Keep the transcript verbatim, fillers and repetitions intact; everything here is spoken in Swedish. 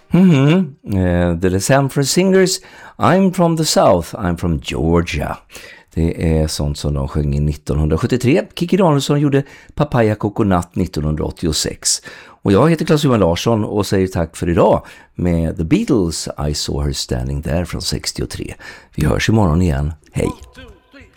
Mm-hmm. Uh, the Sanford Singers, I'm from the South, I'm from Georgia. Det är sånt som de sjöng i nittonhundrasjuttiotre. Kikki Danielsson gjorde Papaya Coconut nittonhundraåttiosex. Och jag heter Claes-Johan Larsson och säger tack för idag med The Beatles, I Saw Her Standing There från sextiotre. Vi hörs imorgon igen. Hej!